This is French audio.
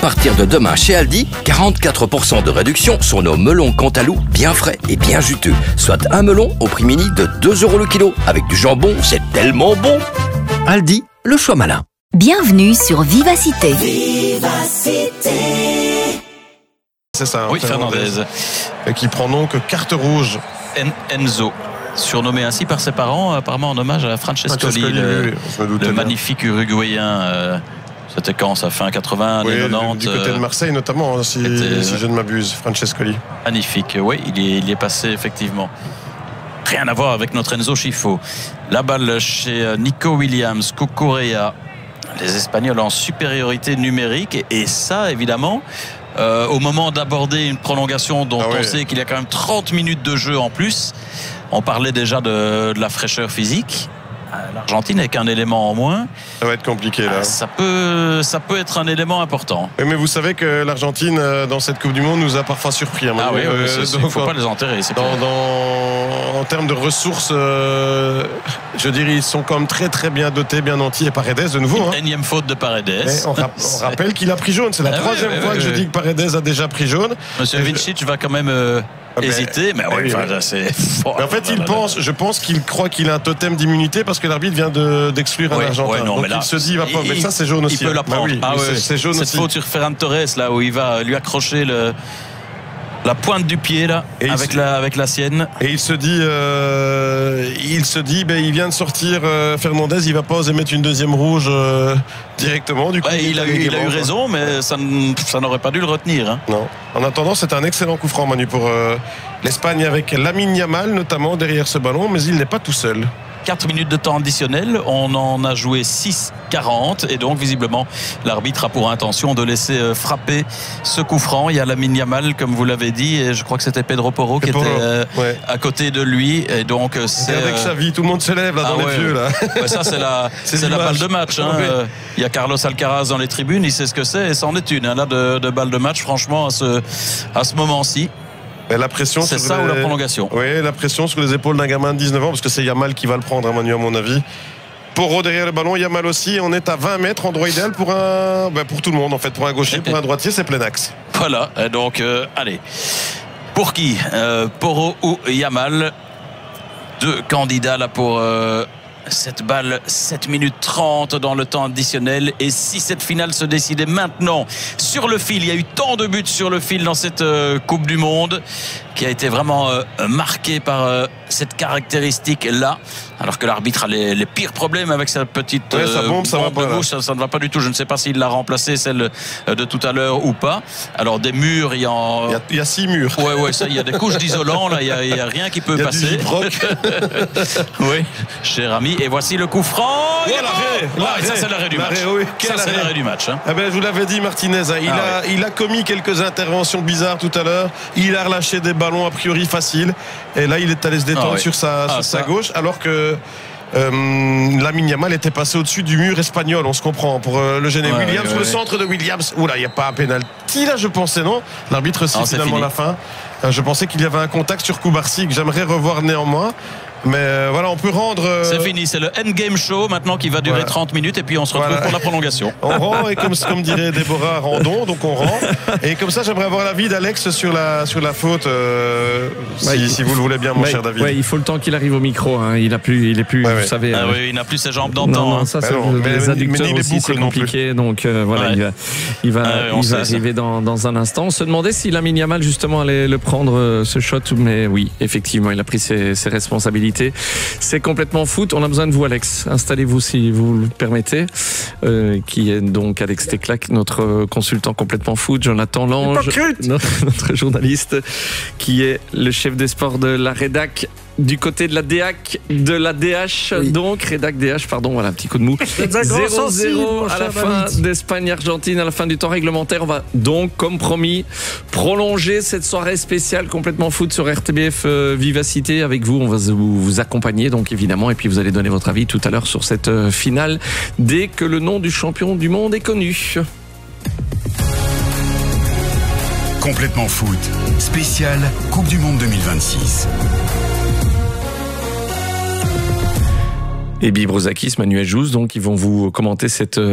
partir de demain chez Aldi, 44% de réduction sur nos melons Cantalou bien frais et bien juteux. Soit un melon au prix mini de 2 € le kilo. Avec du jambon, c'est tellement bon. Aldi, le choix malin. Bienvenue sur Vivacité. C'est ça, oui, Fernandez. Et qui prend donc carte rouge. Enzo, surnommé ainsi par ses parents, apparemment en hommage à Francescoli, le magnifique Uruguayen. C'était quand ça, fin 80, années 90. Du côté de Marseille notamment, si je ne m'abuse, Francescoli. Magnifique, oui, il est passé effectivement. Rien à voir avec notre Enzo Schifo. La balle chez Nico Williams, Cucurella. Les Espagnols en supériorité numérique. Et ça, évidemment, au moment d'aborder une prolongation dont on sait qu'il y a quand même 30 minutes de jeu en plus, on parlait déjà de la fraîcheur physique. L'Argentine avec un élément en moins. Ça va être compliqué là. Ça peut être un élément important. Oui, mais vous savez que l'Argentine dans cette Coupe du Monde nous a parfois surpris. Il ne faut pas les enterrer. En termes de ressources, je dirais ils sont quand même très très bien dotés, bien nantis. Et Paredes de nouveau. Énième faute de Paredes. On rappelle qu'il a pris jaune. C'est la troisième fois que je dis que Paredes a déjà pris jaune. Monsieur Vincic va quand même hésiter, mais c'est fort. En fait, je pense qu'il croit qu'il a un totem d'immunité parce que l'arbitre vient d'exclure un Argentin. Donc il se dit, il va pas. Mais ça, c'est jaune aussi. Il peut la prendre. C'est jaune aussi. Cette faute sur Ferran Torres, là où il va lui accrocher la pointe du pied là, avec la sienne. Et il se dit, il vient de sortir Fernandez, il va pas oser mettre une deuxième rouge directement. Du coup, il a eu raison, mais ça n'aurait pas dû le retenir. Hein. Non. En attendant, c'est un excellent coup franc, Manu, pour l'Espagne avec Lamine Yamal notamment derrière ce ballon, mais il n'est pas tout seul. 4 minutes de temps additionnel, on en a joué 6-40 et donc visiblement l'arbitre a pour intention de laisser frapper ce coup franc. Il y a Lamine Yamal comme vous l'avez dit et je crois que c'était Pedro Porro qui était à côté de lui et donc c'est avec Xavi, tout le monde se lève là dans les vieux là. Ça c'est la balle de match hein. Il y a Carlos Alcaraz dans les tribunes, il sait ce que c'est et c'en est une là de balle de match franchement à ce moment-ci. Et la pression, c'est ça ou la prolongation? Oui, la pression sur les épaules d'un gamin de 19 ans, parce que c'est Yamal qui va le prendre, Manu, à mon avis. Porro derrière le ballon, Yamal aussi. On est à 20 mètres, endroit idéal pour tout le monde, en fait. Pour un gaucher, pour un droitier, c'est plein axe. Voilà, donc, allez. Pour qui Porro ou Yamal? Deux candidats là pour cette balle, 7 minutes 30 dans le temps additionnel. Et si cette finale se décidait maintenant sur le fil, il y a eu tant de buts sur le fil dans cette Coupe du Monde qui a été vraiment marquée par cette caractéristique-là. Alors que l'arbitre a les pires problèmes avec sa petite bombe de gauche, ça ne va pas du tout. Je ne sais pas s'il l'a remplacé, celle de tout à l'heure ou pas. Alors des murs, il y a 6 murs. Ça, il y a des couches d'isolant, là, il y a rien qui peut passer. Oui, cher ami. Et voici le coup franc. Ça c'est l'arrêt du match. Ça c'est l'arrêt du match. Hein. Je vous l'avais dit, Martinez. Il a commis quelques interventions bizarres tout à l'heure. Il a relâché des ballons a priori faciles. Et là, il est allé se détendre sur sa gauche, alors que Lamine Yamal était passé au-dessus du mur espagnol, on se comprend, pour le gêner. Williams, le centre de Williams. Oula, il n'y a pas un pénalty là, je pensais, non? L'arbitre siffle finalement la fin. Je pensais qu'il y avait un contact sur Koubarsi que j'aimerais revoir néanmoins. Mais voilà, on peut rendre. C'est fini, c'est le endgame show maintenant qui va durer 30 minutes et puis on se retrouve pour la prolongation. On rend et comme dirait Déborah, rendons, donc on rend. Et comme ça, j'aimerais avoir l'avis d'Alex sur la faute, si vous le voulez bien, mon cher David. Ouais, il faut le temps qu'il arrive au micro. Hein. Il est plus, vous savez. Il n'a plus ses jambes d'antan. Non, ça, les adducteurs aussi, c'est compliqué. Donc voilà, il va arriver dans un instant. On se demandait si Lamine Yamal justement allait le prendre ce shot, mais oui, effectivement, il a pris ses responsabilités. C'est complètement foot. On a besoin de vous, Alex. Installez-vous si vous le permettez. Qui est donc Alex Teclac, notre consultant complètement foot. Jonathan Lange, notre journaliste, qui est le chef des sports de la Rédac. Du côté de la DH, donc Rédac DH, pardon, voilà, un petit coup de mou. 0-0 à la fin d'Espagne-Argentine, à la fin du temps réglementaire. On va donc, comme promis, prolonger cette soirée spéciale complètement foot sur RTBF Vivacité. Avec vous, on va vous accompagner, donc évidemment, et puis vous allez donner votre avis tout à l'heure sur cette finale dès que le nom du champion du monde est connu. Complètement foot, spécial Coupe du Monde 2026. Et Bibrozakis, Manuel Jousse, donc ils vont vous commenter cette